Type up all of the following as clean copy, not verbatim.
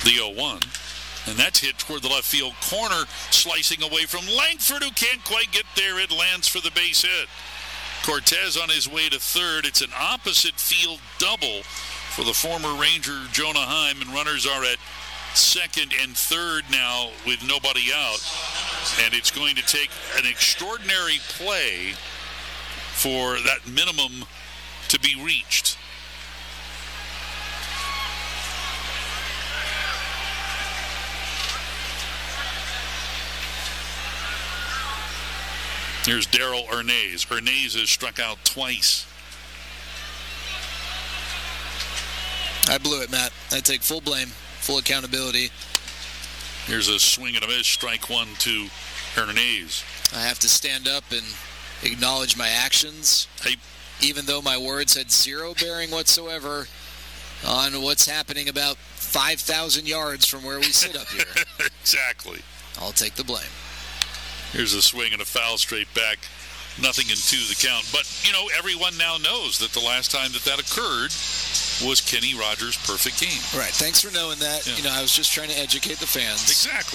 The 0-1. And that's hit toward the left field corner, slicing away from Langford, who can't quite get there. It lands for the base hit. Cortez on his way to third. It's an opposite field double for the former Ranger Jonah Heim, and runners are at second and third now with nobody out. And it's going to take an extraordinary play for that minimum to be reached. Here's Darrell Ernaiz. Ernaiz has struck out twice. I blew it, Matt. I take full blame, full accountability. Here's a swing and a miss, strike one to Ernaiz. I have to stand up and acknowledge my actions, even though my words had zero bearing whatsoever on what's happening about 5,000 yards from where we sit up here. Exactly. I'll take the blame. Here's a swing and a foul straight back. Nothing in two the count. But, everyone now knows that the last time that occurred was Kenny Rogers' perfect game. Right. Thanks for knowing that. Yeah. I was just trying to educate the fans. Exactly.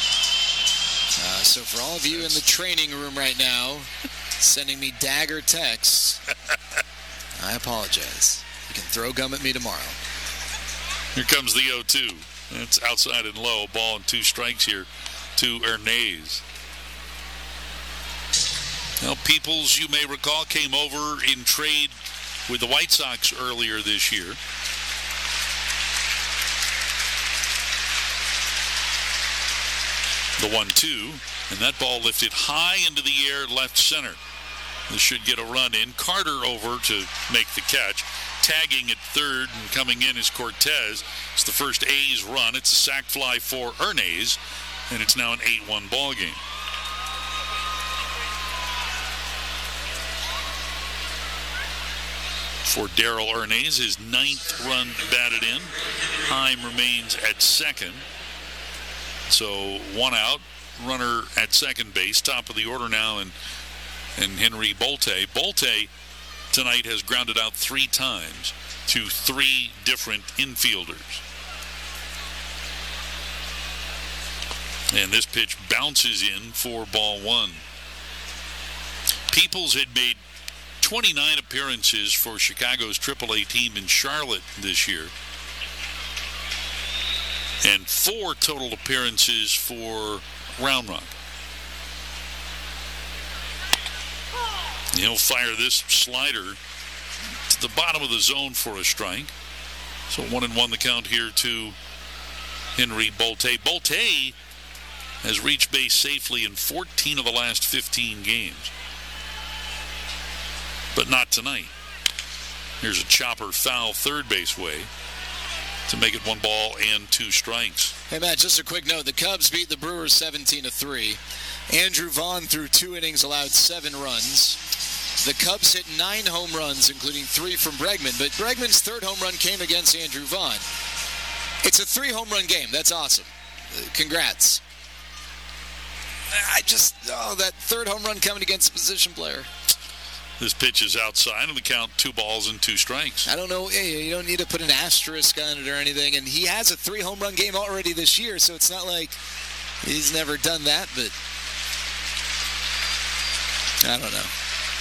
So for all of you in the training room right now, sending me dagger texts, I apologize. You can throw gum at me tomorrow. Here comes the 0-2. It's outside and low. Ball and 2 strikes here to Ernaiz. Now, Peoples, you may recall, came over in trade with the White Sox earlier this year. The 1-2, and that ball lifted high into the air left center. This should get a run in. Carter over to make the catch. Tagging at third and coming in is Cortez. It's the first A's run. It's a sac fly for Ernaiz, and it's now an 8-1 ball game. For Darrell Ernaiz, his 9th run batted in. Heim remains at second. So 1 out, runner at second base. Top of the order now, and Henry Bolte. Bolte tonight has grounded out 3 times to 3 different infielders. And this pitch bounces in for ball 1. Peoples had made 29 appearances for Chicago's AAA team in Charlotte this year, and 4 total appearances for Round Rock. He'll fire this slider to the bottom of the zone for a strike. So 1-1 the count here to Henry Bolte. Bolte has reached base safely in 14 of the last 15 games. But not tonight. Here's a chopper foul third base way to make it 1 ball and 2 strikes. Hey, Matt, just a quick note. The Cubs beat the Brewers 17-3. Andrew Vaughn through 2 innings allowed 7 runs. The Cubs hit 9 home runs, including 3 from Bregman. But Bregman's 3rd home run came against Andrew Vaughn. It's a 3 home run game. That's awesome. Congrats. That 3rd home run coming against a position player. This pitch is outside, and the count 2 balls and 2 strikes. I don't know. You don't need to put an asterisk on it or anything. And he has a 3 home run game already this year, so it's not like he's never done that. But I don't know.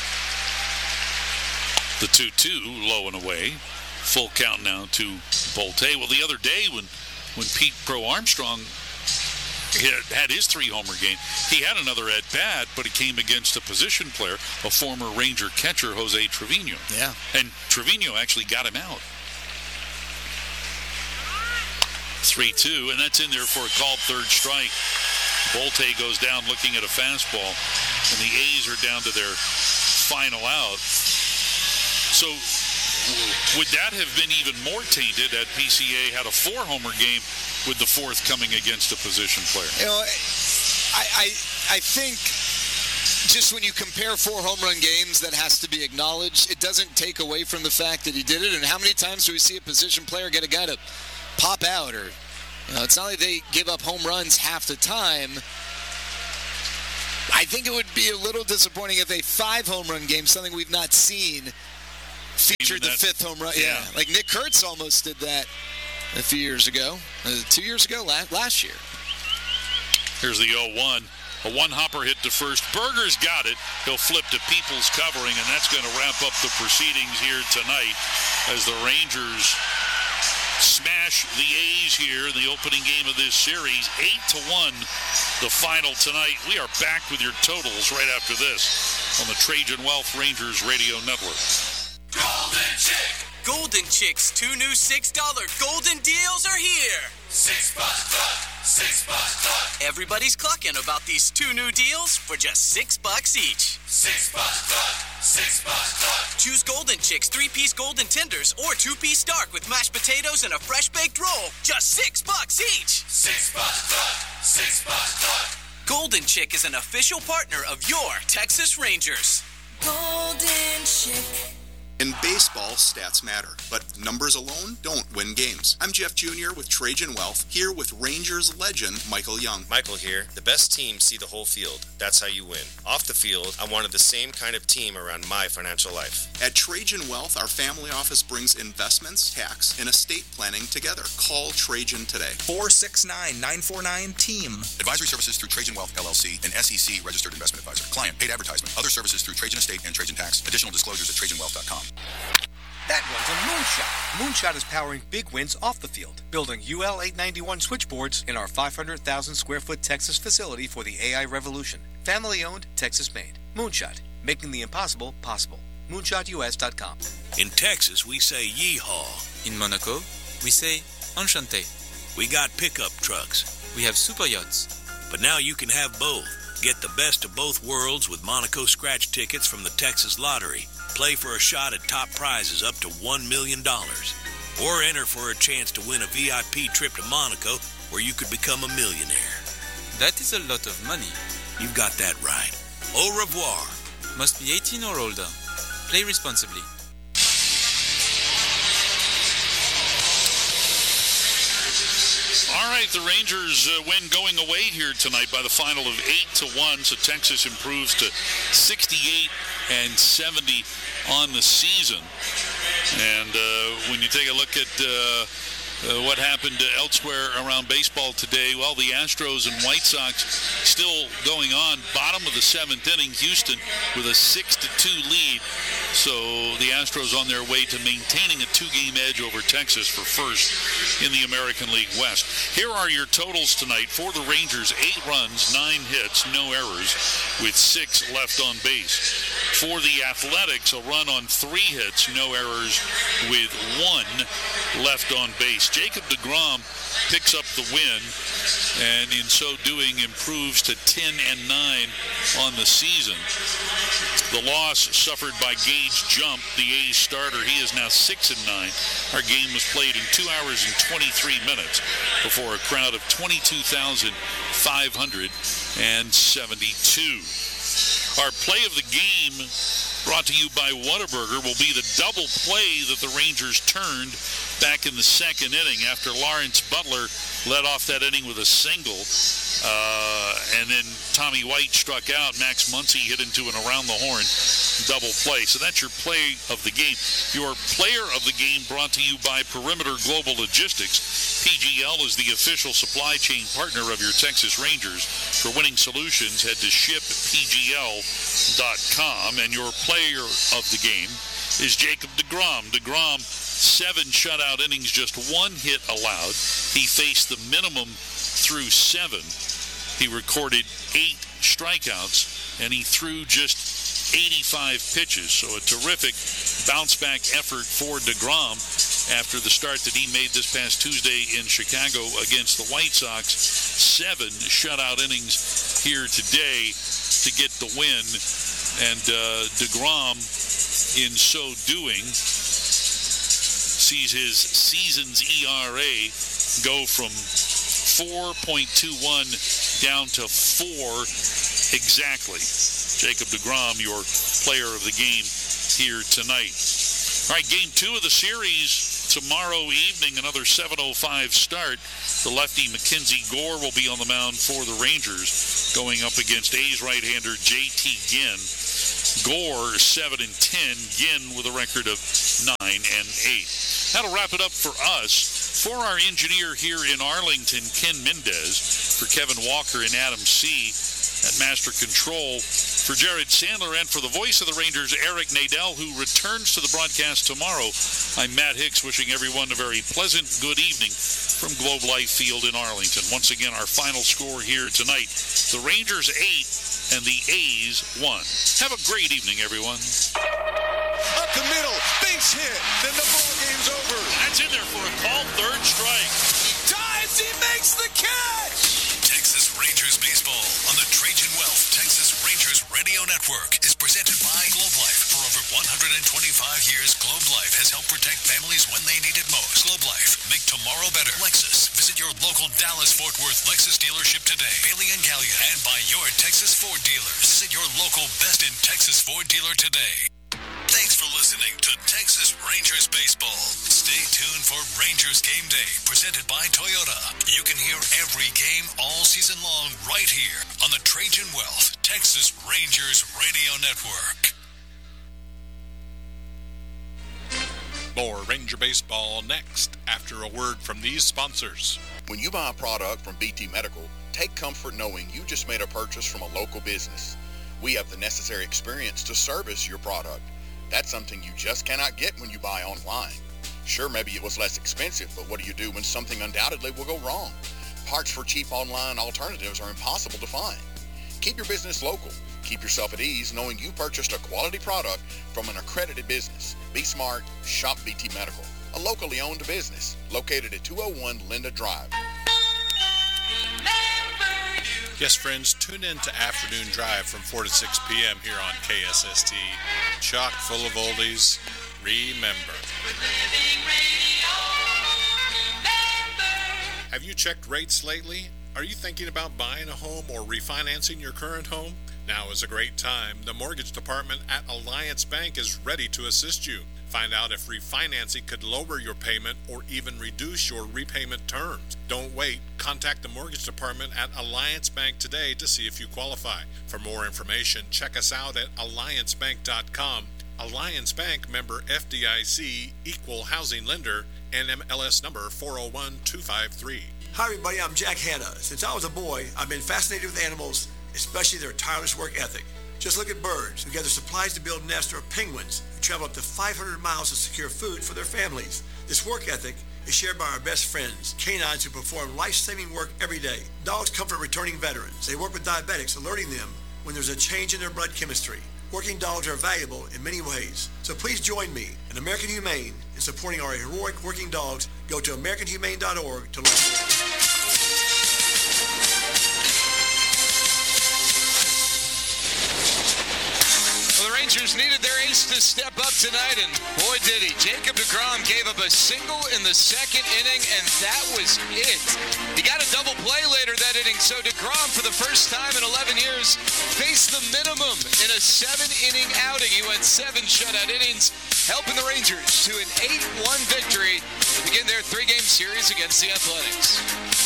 The 2-2, low and away. Full count now to Bolte. Well, the other day when Pete Pro Armstrong had his 3-homer game, he had another at bat, but it came against a position player, a former Ranger catcher, Jose Trevino. Yeah. And Trevino actually got him out. 3-2, and that's in there for a called 3rd strike. Bolte goes down looking at a fastball, and the A's are down to their final out. So would that have been even more tainted had PCA had a 4-homer game with the 4th coming against a position player? I think just when you compare 4 home run games, that has to be acknowledged. It doesn't take away from the fact that he did it. And how many times do we see a position player get a guy to pop out? Or it's not like they give up home runs half the time. I think it would be a little disappointing if a 5 home run game, something we've not seen, featured the 5th home run. Yeah, like Nick Kurtz almost did that a few years ago. 2 years ago, last year. Here's the 0-1. A one-hopper hit to first. Berger's got it. He'll flip to Peoples covering, and that's going to wrap up the proceedings here tonight as the Rangers smash the A's here in the opening game of this series. 8-1, the final tonight. We are back with your totals right after this on the Trajan Wealth Rangers Radio Network. Golden Chick. Golden Chick's 2 new $6 golden deals are here. $6 cluck. Everybody's clucking about these 2 new deals for just $6 each. $6 cluck. Choose Golden Chick's 3-piece golden tenders or 2-piece dark with mashed potatoes and a fresh baked roll. Just $6 each. $6 cluck. Golden Chick is an official partner of your Texas Rangers. Golden Chick. In baseball, stats matter, but numbers alone don't win games. I'm Jeff Jr. with Trajan Wealth, here with Rangers legend Michael Young. Michael here. The best teams see the whole field. That's how you win. Off the field, I wanted the same kind of team around my financial life. At Trajan Wealth, our family office brings investments, tax, and estate planning together. Call Trajan today. 469-949-TEAM. Advisory services through Trajan Wealth, LLC, an SEC registered investment advisor. Client paid advertisement. Other services through Trajan Estate and Trajan Tax. Additional disclosures at TrajanWealth.com. That one's a Moonshot. Moonshot is powering big wins off the field, building UL 891 switchboards in our 500,000 square foot Texas facility for the AI revolution. Family owned, Texas made. Moonshot, making the impossible possible. MoonshotUS.com. In Texas, we say yeehaw. In Monaco, we say enchanté. We got pickup trucks. We have super yachts. But now you can have both. Get the best of both worlds with Monaco scratch tickets from the Texas Lottery. Play for a shot at top prizes up to $1 million. Or enter for a chance to win a VIP trip to Monaco where you could become a millionaire. That is a lot of money. You've got that right. Au revoir. Must be 18 or older. Play responsibly. All right, the Rangers win going away here tonight by the final of 8-1. So Texas improves to 68-70 on the season. And when you take a look at what happened elsewhere around baseball today, well, the Astros and White Sox still going on. Bottom of the 7th inning, Houston with a 6-2 lead. So the Astros on their way to maintaining a 2-game edge over Texas for first in the American League West. Here are your totals tonight for the Rangers: 8 runs, 9 hits, no errors, with 6 left on base. For the Athletics, a run on 3 hits, no errors, with 1 left on base. Jacob deGrom picks up the win, and in so doing improves to 10-9 on the season. The loss suffered by Gage Jump, the A's starter. He is now 6-9. Our game was played in 2 hours and 23 minutes before a crowd of 22,572. Our play of the game, brought to you by Whataburger, will be the double play that the Rangers turned back in the 2nd inning after Lawrence Butler led off that inning with a single. And then Tommy White struck out. Max Muncy hit into an around-the-horn double play. So that's your play of the game. Your player of the game brought to you by Perimeter Global Logistics. PGL is the official supply chain partner of your Texas Rangers. For winning solutions, head to shippgl.com. And your player of the game is Jacob deGrom. deGrom, 7 shutout innings, just 1 hit allowed. He faced the minimum through 7. He recorded 8 strikeouts, and he threw just 85 pitches. So a terrific bounce-back effort for deGrom after the start that he made this past Tuesday in Chicago against the White Sox. 7 shutout innings here today to get the win. And deGrom, in so doing, sees his season's ERA go from 4.21 down to 4 exactly. Jacob deGrom, your player of the game here tonight. All right, game 2 of the series tomorrow evening, another 7:05 start. The lefty Mackenzie Gore will be on the mound for the Rangers, going up against A's right-hander J.T. Ginn. Gore 7-10, Ginn with a record of 9-8. That'll wrap it up for us For our engineer here in Arlington, Ken Mendez, for Kevin Walker and Adam C. at Master Control, for Jared Sandler, and for the voice of the Rangers, Eric Nadel, who returns to the broadcast tomorrow, I'm Matt Hicks, wishing everyone a very pleasant good evening from Globe Life Field in Arlington. Once again, our final score here tonight, the Rangers 8 and the A's 1. Have a great evening, everyone. Up the middle, base hit, then the ball game's over. That's in there for a called third strike. He dives, he makes the catch! Texas Rangers baseball on the Trajan Wealth Texas Rangers Radio Network is presented by Globe Life. For over 125 years, Globe Life has helped protect families when they need it most. Globe Life, make tomorrow better. Lexus, visit your local Dallas-Fort Worth Lexus dealership today. Bailey and Gallia, and by your Texas Ford dealers. Visit your local Best in Texas Ford dealer today. Thanks for listening to Texas Rangers Baseball. Stay tuned for Rangers Game Day, presented by Toyota. You can hear every game all season long right here on the Trajan Wealth Texas Rangers Radio Network. More Ranger Baseball next, after a word from these sponsors. When you buy a product from BT Medical, take comfort knowing you just made a purchase from a local business. We have the necessary experience to service your product. That's something you just cannot get when you buy online. Sure, maybe it was less expensive, but what do you do when something undoubtedly will go wrong? Parts for cheap online alternatives are impossible to find. Keep your business local. Keep yourself at ease knowing you purchased a quality product from an accredited business. Be smart. Shop BT Medical, a locally owned business located at 201 Linda Drive. Yes, friends, tune in to Afternoon Drive from 4 to 6 p.m. here on KSST. Chock full of oldies. Remember. Have you checked rates lately? Are you thinking about buying a home or refinancing your current home? Now is a great time. The mortgage department at Alliance Bank is ready to assist you. Find out if refinancing could lower your payment or even reduce your repayment terms. Don't wait. Contact the mortgage department at Alliance Bank today to see if you qualify. For more information, check us out at alliancebank.com. Alliance Bank, member FDIC, equal housing lender, NMLS number 401253. Hi everybody, I'm Jack Hanna. Since I was a boy, I've been fascinated with animals, especially their tireless work ethic. Just look at birds who gather supplies to build nests, or penguins who travel up to 500 miles to secure food for their families. This work ethic is shared by our best friends, canines who perform life-saving work every day. Dogs comfort returning veterans. They work with diabetics, alerting them when there's a change in their blood chemistry. Working dogs are valuable in many ways. So please join me and American Humane in supporting our heroic working dogs. Go to AmericanHumane.org to learn more. Well, the Rangers needed their ace to step up tonight, and boy did he. Jacob deGrom gave up a single in the second inning, and that was it. He got a double play later that inning, so deGrom, for the first time in 11 years, faced the minimum in a 7-inning outing. He went 7 shutout innings, helping the Rangers to an 8-1 victory to begin their 3-game series against the Athletics.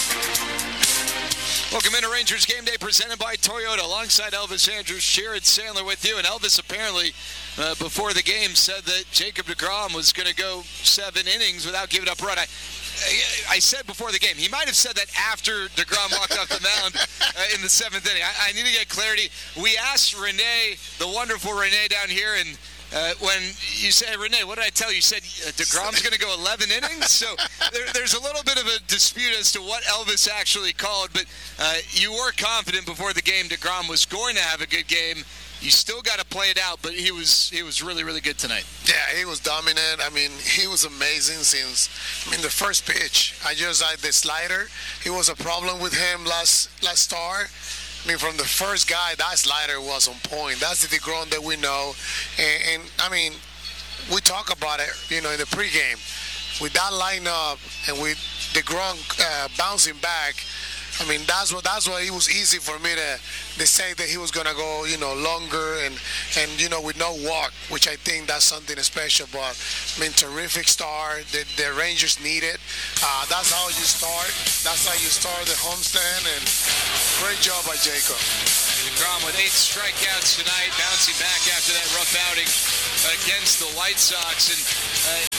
Welcome into Rangers Game Day, presented by Toyota. Alongside Elvis Andrus, Jared Sandler with you. And Elvis apparently, before the game, said that Jacob deGrom was going to go 7 innings without giving up a run. I said before the game, he might have said that after deGrom walked off the mound in the 7th inning. I need to get clarity. We asked Renee, the wonderful Renee down here, and when you say, Renee, what did I tell you? You said deGrom's going to go 11 innings? So there's a little bit of a dispute as to what Elvis actually called, but you were confident before the game deGrom was going to have a good game. You still got to play it out, but he was really, really good tonight. Yeah, he was dominant. I mean, he was amazing since, the first pitch. I just like the slider. It was a problem with him last start. From the first guy, that slider was on point. That's the deGrom that we know. And we talk about it, in the pregame. With that lineup and with deGrom bouncing back, that's why it was easy for me to say that he was going to go, longer and with no walk, which I think that's something special. But, terrific start. The Rangers need it. That's how you start. That's how you start the homestand, and great job by Jacob. deGrom with 8 strikeouts tonight, bouncing back after that rough outing against the White Sox. And, Elvis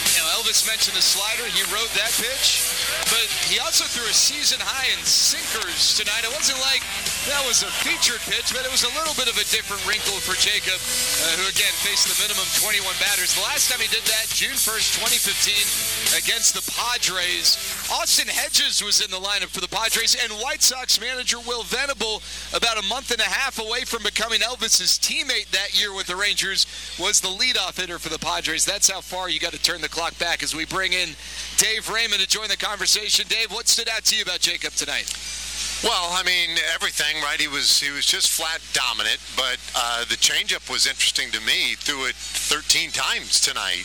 Elvis mentioned the slider. He rode that pitch. But he also threw a season high in sinkers tonight. It wasn't like that was a featured pitch, but it was a little bit of a different wrinkle for Jacob, who again faced the minimum 21 batters. The last time he did that, June 1st, 2015, against the Padres. Austin Hedges was in the lineup for the Padres, and White Sox manager Will Venable, about a month and a half away from becoming Elvis's teammate that year with the Rangers, was the leadoff hitter for the Padres. That's how far you got to turn the clock back as we bring in Dave Raymond to join the conversation. Dave, what stood out to you about Jacob tonight? Well, I mean, everything, right? He was just flat dominant, but the changeup was interesting to me. He threw it 13 times tonight.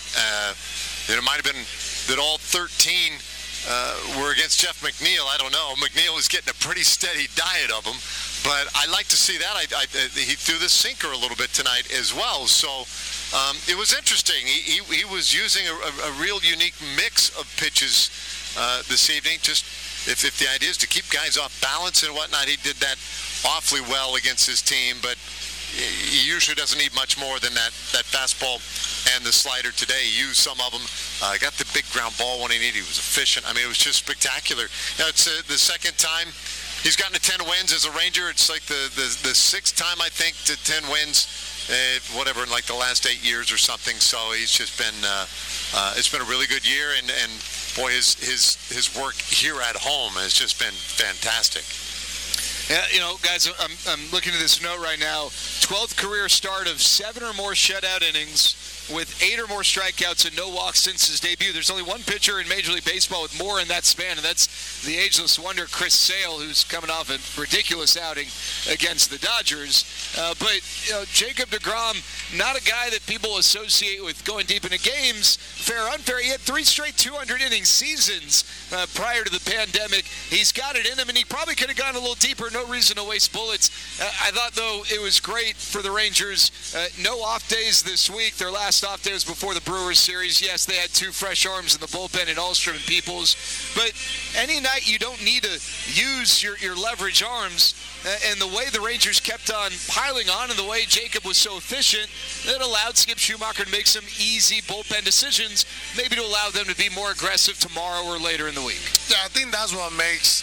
It might have been that all 13 were against Jeff McNeil. I don't know. McNeil was getting a pretty steady diet of them, but I like to see that. He threw the sinker a little bit tonight as well, so it was interesting. He was using a real unique mix of pitches this evening. Just if the idea is to keep guys off balance and whatnot, he did that awfully well against his team, but he usually doesn't need much more than that fastball and the slider today. He used some of them. Got the big ground ball when he needed. He was efficient. I mean, it was just spectacular. Now, it's the second time he's gotten to 10 wins as a Ranger. It's like the sixth time, I think, to 10 wins, whatever, in like the last 8 years or something. So he's just been, it's been a really good year. And boy, his work here at home has just been fantastic. Yeah, you know, guys, I'm looking at this note right now. 12th career start of 7 or more shutout innings with 8 or more strikeouts and no walks since his debut. There's only one pitcher in Major League Baseball with more in that span, and that's the ageless wonder Chris Sale, who's coming off a ridiculous outing against the Dodgers. But you know, Jacob deGrom, not a guy that people associate with going deep into games. Fair or unfair, he had 3 straight 200 inning seasons prior to the pandemic. He's got it in him, and he probably could have gone a little deeper. No reason to waste bullets. I thought, though, it was great for the Rangers. No off days this week. Their last off day was before the Brewers series. Yes, they had 2 fresh arms in the bullpen in Alstrom and Peoples. But any night you don't need to use your leverage arms, and the way the Rangers kept on piling on and the way Jacob was so efficient, it allowed Skip Schumacher to make some easy bullpen decisions, maybe to allow them to be more aggressive tomorrow or later in the week. Yeah, I think that's what makes,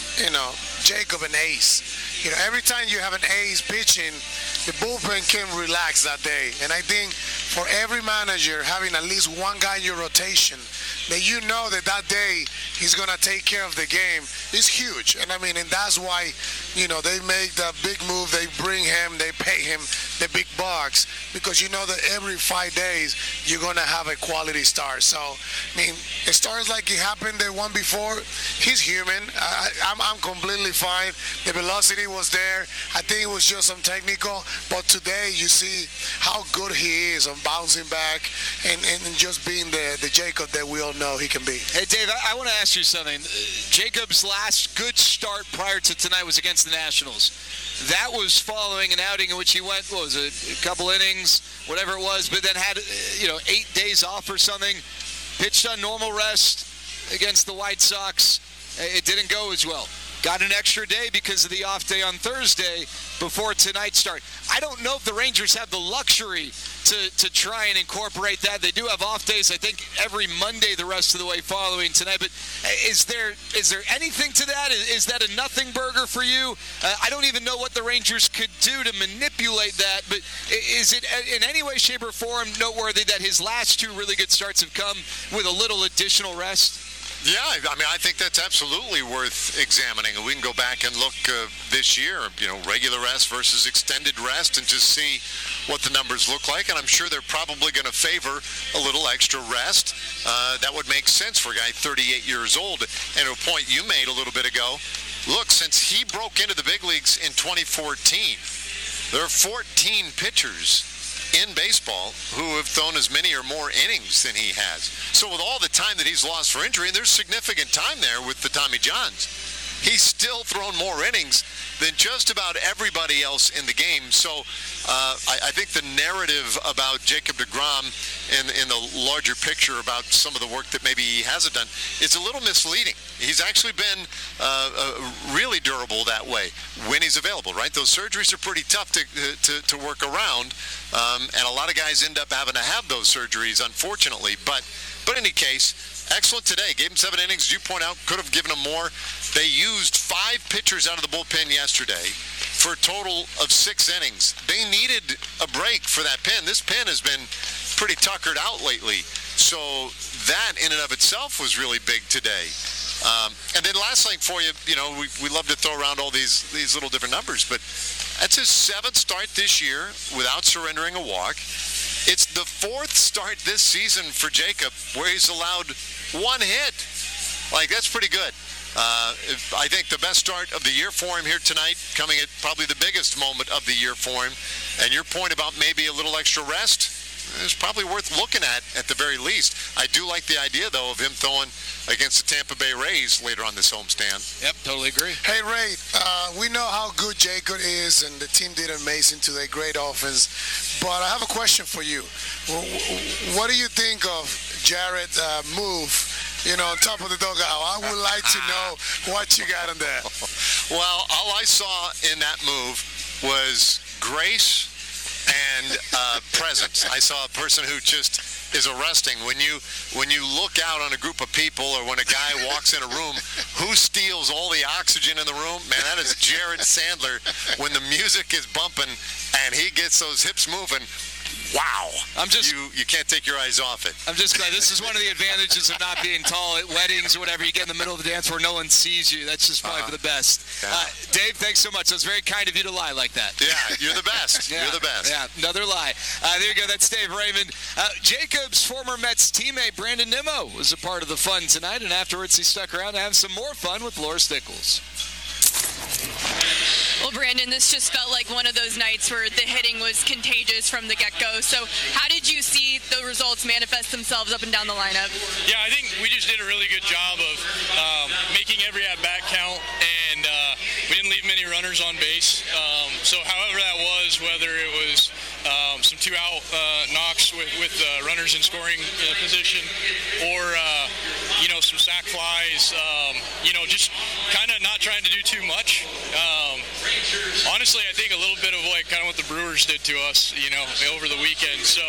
Jacob an ace. Every time you have an ace pitching, the bullpen can relax that day. And I think for every manager, having at least one guy in your rotation that you know that day he's going to take care of the game is huge. And that's why, they make the big move. They bring him, they pay him the big bucks, because you know that every 5 days you're going to have a quality start. So, it starts like it happened the one before. He's human. I'm completely fine. The velocity was there. I think it was just some technical, but today you see how good he is on bouncing back and just being the Jacob that we all know he can be. Hey, Dave, I want to ask you something. Jacob's last good start prior to tonight was against the Nationals. That was following an outing in which he went, what was it, a couple innings, whatever it was, but then had, 8 days off or something, pitched on normal rest against the White Sox. It didn't go as well. Got an extra day because of the off day on Thursday before tonight's start. I don't know if the Rangers have the luxury to try and incorporate that. They do have off days, I think, every Monday the rest of the way following tonight. But is there anything to that? Is that a nothing burger for you? I don't even know what the Rangers could do to manipulate that. But is it in any way, shape, or form noteworthy that his last 2 really good starts have come with a little additional rest? Yeah, I think that's absolutely worth examining. We can go back and look this year, regular rest versus extended rest, and just see what the numbers look like. And I'm sure they're probably going to favor a little extra rest. That would make sense for a guy 38 years old. And a point you made a little bit ago, look, since he broke into the big leagues in 2014, there are 14 pitchers in baseball who have thrown as many or more innings than he has. So with all the time that he's lost for injury, and there's significant time there with the Tommy Johns, he's still thrown more innings than just about everybody else in the game. So I think the narrative about Jacob deGrom in the larger picture about some of the work that maybe he hasn't done is a little misleading. He's actually been really durable that way when he's available, right? Those surgeries are pretty tough to work around, and a lot of guys end up having to have those surgeries, unfortunately. But in any case, excellent today. Gave him 7 innings. As you point out, could have given him more. They used 5 pitchers out of the bullpen yesterday for a total of 6 innings. They needed a break for that pen. This pen has been pretty tuckered out lately. So that in and of itself was really big today. And then last thing for you, we love to throw around all these little different numbers, but that's his 7th start this year without surrendering a walk. It's the 4th start this season for Jacob where he's allowed 1 hit. That's pretty good. I think the best start of the year for him here tonight, coming at probably the biggest moment of the year for him. And your point about maybe a little extra rest is probably worth looking at the very least. I do like the idea, though, of him throwing against the Tampa Bay Rays later on this homestand. Yep, totally agree. Hey, Ray, we know how good Jacob is, and the team did amazing today. Great offense. But I have a question for you. What do you think of Jarrett's move, on top of the dugout? I would like to know what you got in there. Well, all I saw in that move was grace and presence. I saw a person who just is arresting. When you look out on a group of people, or when a guy walks in a room, who steals all the oxygen in the room? Man, that is Jared Sandler. When the music is bumping and he gets those hips moving, wow. You can't take your eyes off it. I'm just glad. This is one of the advantages of not being tall at weddings or whatever. You get in the middle of the dance where no one sees you. That's just probably for the best. Yeah. Dave, thanks so much. That was very kind of you to lie like that. Yeah, you're the best. You're the best. Yeah, another lie. There you go. That's Dave Raymond. Jacob's former Mets teammate Brandon Nimmo was a part of the fun tonight, and afterwards he stuck around to have some more fun with Laura Stickles. Well, Brandon, this just felt like one of those nights where the hitting was contagious from the get-go. So how did you see the results manifest themselves up and down the lineup? Yeah, I think we just did a really good job of making every at-bat count, and we didn't leave many runners on base. So however that was, whether it was some 2-out knocks with runners in scoring position, or some sac flies, just kind of not trying to do too much. Honestly, I think a little bit of kind of what the Brewers did to us, over the weekend. So,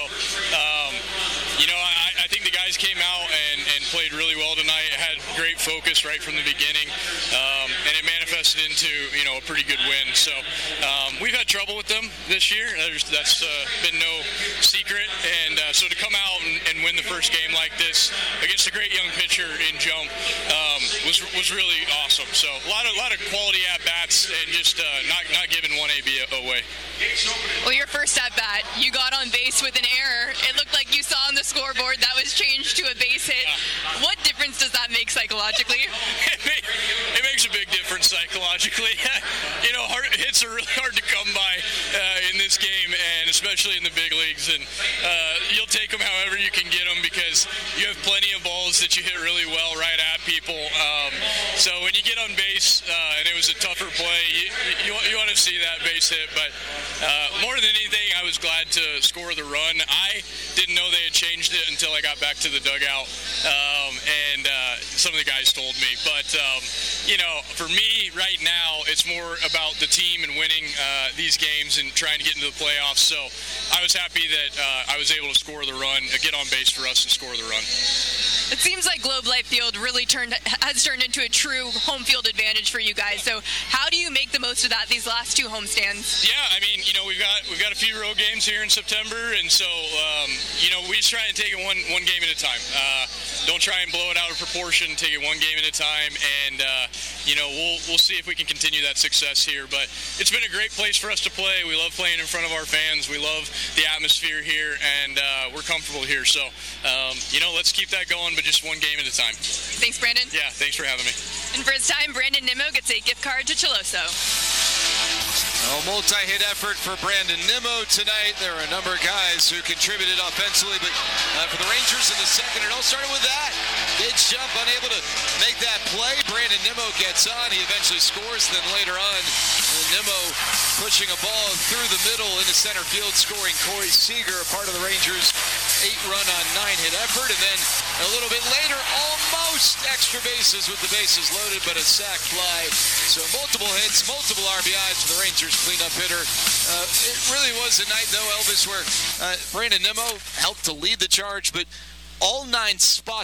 I think the guys came out and played really well tonight. Had great focus right from the beginning, and it manifested into a pretty good win. So we've had trouble with them this year. That's been no secret. And so to come out and win the first game like this against a great young pitcher in Jump was really awesome. So a lot of quality at bats and just not giving one AB away. Well, your first at bat, you got on base with an error. It looked like you saw on the scoreboard that was changed to a base hit. Yeah. What difference does that make psychologically? It makes a big difference psychologically. Hits are really hard to come by in this game, and especially in the big leagues. And you'll take them however you can get them, because you have plenty of balls that you hit really well right at people. So when you get on base, and it was a tougher play, you want to see that base hit. But more than anything, I was glad to score the run. I didn't know they had changed it until I got back to the dugout, and some of the guys told me. But, for me right now, it's more about the team and winning these games and trying to get into the playoffs. So I was happy that I was able to score the run, get on base for us and score the run. It seems like Globe Life Field really has turned into a true home field advantage for you guys. So how do you make the most of that these last 2 homestands? Yeah, I mean, we've got a few road games here in September, and so we just try and take it one game at a time. Don't try and blow it out of proportion. Take it one game at a time, and we'll see if we can continue that success here. But it's been a great place for us to play. We love playing in front of our fans. We love the atmosphere here, and we're comfortable here. So let's keep that going, but just one game at a time. Thanks, Brandon. Yeah, thanks for having me. And for his time, Brandon Nimmo gets a gift card to Chiloso. A multi-hit effort for Brandon Nimmo tonight. There are a number of guys who contributed offensively, but for the Rangers in the second, it all started with that. Gage jump, unable to make that play. Brandon Nimmo gets on. He eventually scores. Then later on, Nimmo pushing a ball through the middle into center field, scoring Corey Seager, a part of the Rangers' 8-run on 9-hit effort. And then a little bit later, almost extra bases with the bases loaded, but a sac fly. So multiple hits, multiple RBIs for the Rangers cleanup hitter. It really was a night, though, Elvis, where Brandon Nimmo helped to lead the charge, but all 9 spots